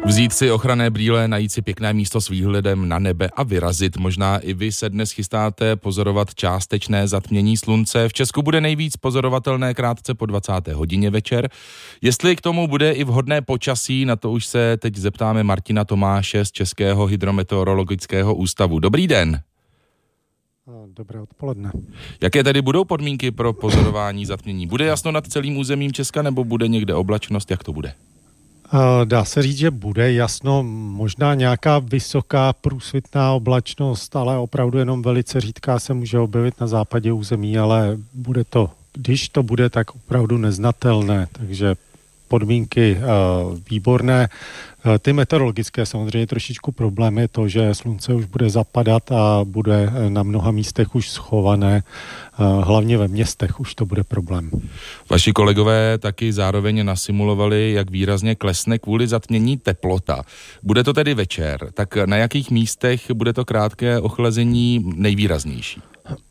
Vzít si ochranné brýle, najít si pěkné místo s výhledem na nebe a vyrazit. Možná i vy se dnes chystáte pozorovat částečné zatmění slunce. V Česku bude nejvíc pozorovatelné krátce po 20. hodině večer. Jestli k tomu bude i vhodné počasí, na to už se teď zeptáme Martina Tomáše z Českého hydrometeorologického ústavu. Dobrý den. Dobré odpoledne. Jaké tedy budou podmínky pro pozorování zatmění? Bude jasno nad celým územím Česka nebo bude někde oblačnost? Jak to bude? Dá se říct, že bude jasno, možná nějaká vysoká průsvitná oblačnost, ale opravdu jenom velice řídká se může objevit na západě území, ale bude to, když to bude, tak opravdu neznatelné, takže podmínky výborné. Ty meteorologické samozřejmě trošičku problém je to, že slunce už bude zapadat a bude na mnoha místech už schované, hlavně ve městech už to bude problém. Vaši kolegové taky zároveň nasimulovali, jak výrazně klesne kvůli zatmění teplota. Bude to tedy večer, tak na jakých místech bude to krátké ochlazení nejvýraznější?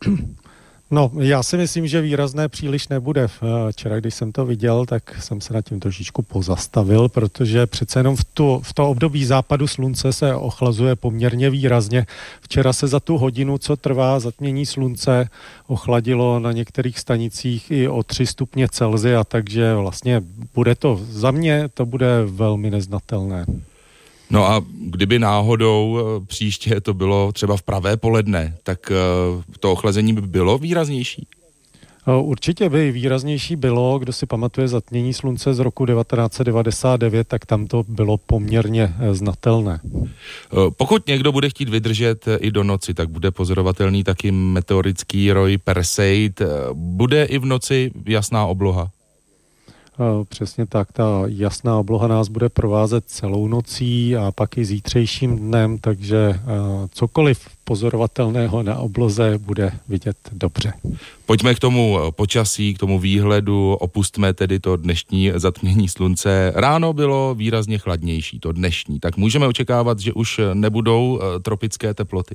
No, já si myslím, že výrazné příliš nebude. Včera, když jsem to viděl, tak jsem se nad tím trošičku pozastavil, protože přece jenom v to období západu slunce se ochlazuje poměrně výrazně. Včera se za tu hodinu, co trvá zatmění slunce, ochladilo na některých stanicích i o 3 stupně Celsia, takže vlastně bude to, za mě to bude velmi neznatelné. No a kdyby náhodou příště to bylo třeba v pravé poledne, tak to ochlazení by bylo výraznější? Určitě by výraznější bylo, kdo si pamatuje zatmění slunce z roku 1999, tak tam to bylo poměrně znatelné. Pokud někdo bude chtít vydržet i do noci, tak bude pozorovatelný taky meteorický roj Perseid. Bude i v noci jasná obloha? Přesně tak, ta jasná obloha nás bude provázet celou nocí a pak i zítřejším dnem, takže cokoliv pozorovatelného na obloze bude vidět dobře. Pojďme k tomu počasí, k tomu výhledu, opustme tedy to dnešní zatmění slunce. Ráno bylo výrazně chladnější, to dnešní, tak můžeme očekávat, že už nebudou tropické teploty?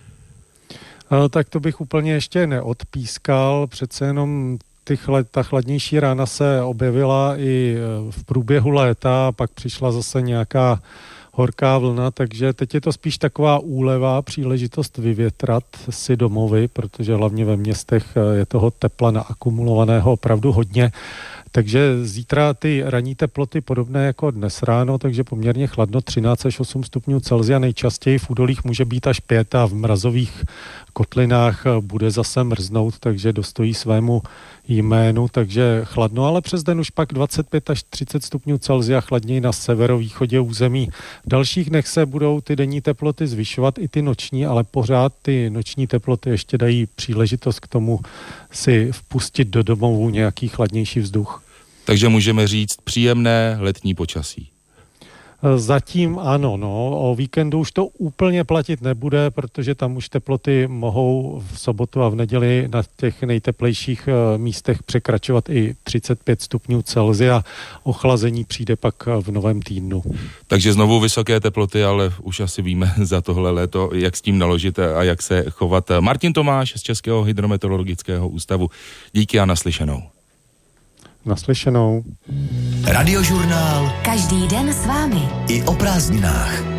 Tak to bych úplně ještě neodpískal, přece jenom ta chladnější rána se objevila i v průběhu léta, pak přišla zase nějaká horká vlna, takže teď je to spíš taková úleva, příležitost vyvětrat si domovy, protože hlavně ve městech je toho tepla naakumulovaného opravdu hodně. Takže zítra ty ranní teploty podobné jako dnes ráno, takže poměrně chladno, 13 až 8 stupňů Celsia, nejčastěji v údolích může být až 5 a v mrazových kotlinách bude zase mrznout, takže dostojí svému jménu, takže chladno, ale přes den už pak 25 až 30 stupňů Celsia, chladněji na severovýchodě území. V dalších dnech se budou ty denní teploty zvyšovat, i ty noční, ale pořád ty noční teploty ještě dají příležitost k tomu si vpustit do domovů nějaký chladnější vzduch. Takže můžeme říct příjemné letní počasí. Zatím ano, o víkendu už to úplně platit nebude, protože tam už teploty mohou v sobotu a v neděli na těch nejteplejších místech překračovat i 35 stupňů Celsia. Ochlazení přijde pak v novém týdnu. Takže znovu vysoké teploty, ale už asi víme za tohle léto, jak s tím naložit a jak se chovat. Martin Tomáš z Českého hydrometeorologického ústavu. Díky a naslyšenou. Naslyšenou. Radiožurnál. Každý den s vámi. I o prázdninách.